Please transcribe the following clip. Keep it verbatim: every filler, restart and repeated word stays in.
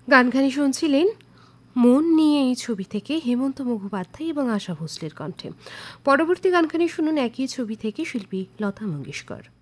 গানখানি শুনছিলেন মন নিয়ে এই ছবি থেকে হেমন্ত মুখোপাধ্যায় এবং আশা ভোসলের কণ্ঠে। পরবর্তী গানখানি শুনুন একই ছবি থেকে শিল্পী লতা মঙ্গেশকর।